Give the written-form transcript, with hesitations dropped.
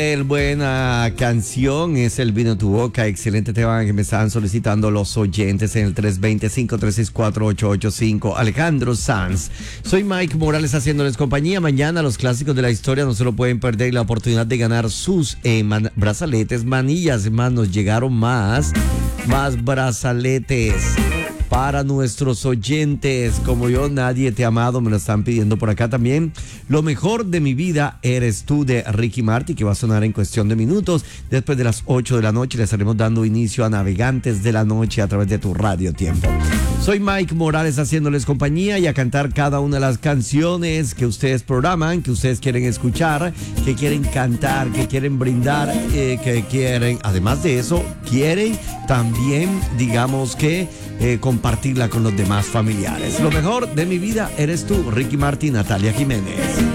Buena canción es El Vino Tu Boca, excelente tema que me están solicitando los oyentes en el 320-536-4885. Alejandro Sanz, soy Mike Morales haciéndoles compañía. Mañana los clásicos de la historia no se lo pueden perder, la oportunidad de ganar sus brazaletes, manillas. Más nos llegaron más brazaletes para nuestros oyentes. Como yo, nadie te ha amado, me lo están pidiendo por acá también. Lo mejor de mi vida eres tú, de Ricky Martin, que va a sonar en cuestión de minutos. Después de las 8 de la noche le estaremos dando inicio a Navegantes de la Noche a través de tu Radio Tiempo. Soy Mike Morales haciéndoles compañía y a cantar cada una de las canciones que ustedes programan, que ustedes quieren escuchar, que quieren cantar, que quieren brindar, que quieren, además de eso, quieren también, digamos que, compartirla con los demás familiares. Lo mejor de mi vida eres tú, Ricky Martin, Natalia Jiménez.